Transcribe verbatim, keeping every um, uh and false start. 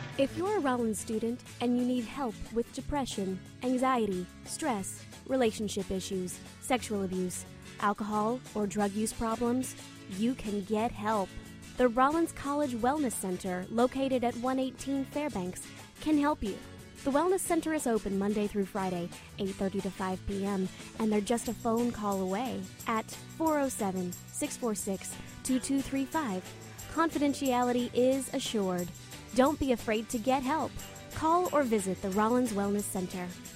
If you're a Rollins student and you need help with depression, anxiety, stress, relationship issues, sexual abuse, alcohol, or drug use problems, you can get help. The Rollins College Wellness Center, located at one eighteen Fairbanks, can help you. The Wellness Center is open Monday through Friday, eight thirty to five p.m., and they're just a phone call away at four oh seven, six four six, two two three five. Confidentiality is assured. Don't be afraid to get help. Call or visit the Rollins Wellness Center.